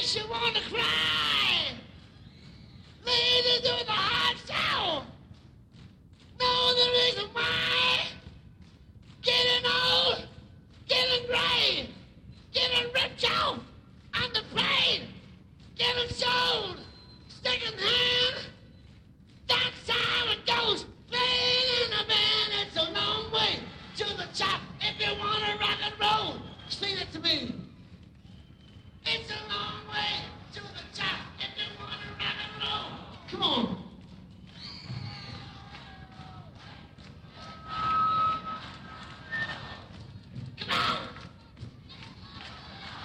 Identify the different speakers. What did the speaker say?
Speaker 1: makes you want to cry. Ladies with a hard soul know the reason why. Getting old, getting gray, getting ripped out on the plane, getting sold, second hand. That's how it goes. Playing in a band, it's a long way to the top. If you want to rock and roll, sing it to me. It's a long way to the top if you want to rock and roll. Come on.